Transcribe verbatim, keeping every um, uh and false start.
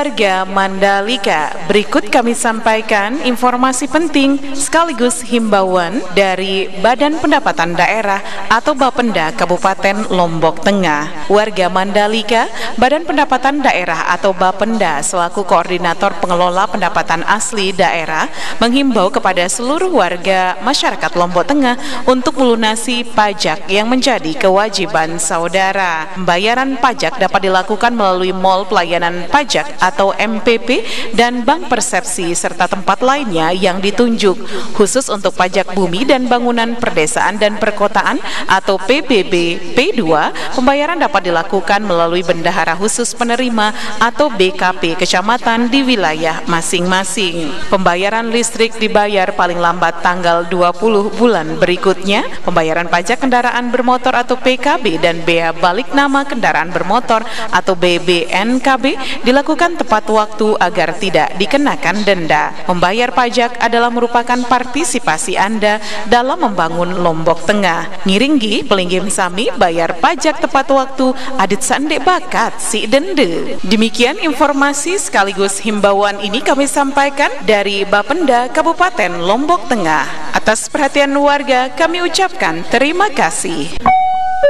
warga Mandalika, berikut kami sampaikan informasi penting sekaligus himbauan dari Badan Pendapatan Daerah atau Bapenda Kabupaten Lombok Tengah. Warga Mandalika, Badan Pendapatan Daerah atau Bapenda selaku Koordinator Pengelola Pendapatan Asli Daerah menghimbau kepada seluruh warga masyarakat Lombok Tengah untuk melunasi pajak yang menjadi kewajiban saudara. Pembayaran pajak dapat dilakukan melalui Mall Pelayanan Pajak atau M P P dan Bank Persepsi serta tempat lainnya yang ditunjuk. Khusus untuk pajak bumi dan bangunan perdesaan dan perkotaan atau P B B P dua, pembayaran dapat dilakukan melalui bendahara khusus penerima atau B K P kecamatan di wilayah masing-masing. Pembayaran listrik dibayar paling lambat tanggal dua puluh bulan berikutnya. Pembayaran pajak kendaraan bermotor atau P K B dan bea balik nama kendaraan bermotor atau B B N K B dilakukan tepat waktu agar tidak dikenakan denda. Membayar pajak adalah merupakan partisipasi Anda dalam membangun Lombok Tengah. Ngiringgi pelinggim sami bayar pajak tepat waktu adit sandek bakat si dende. Demikian informasi sekaligus himbauan ini kami sampaikan dari Bapenda Kabupaten Lombok Tengah. Atas perhatian warga kami ucapkan terima kasih.